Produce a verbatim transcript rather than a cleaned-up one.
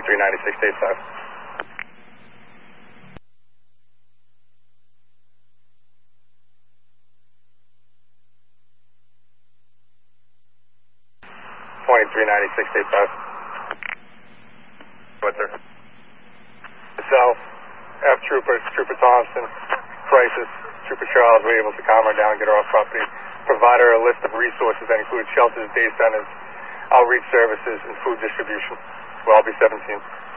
three nine six eight five. twenty-three ninety-six eight five. What, sir? Myself, F. Trooper, Trooper Thompson, Crisis, Trooper Charles were able to calm her down and get her off property. Provide her a list of resources that include shelters, day centers, outreach services, and food distribution. Well, I'll be seventeen.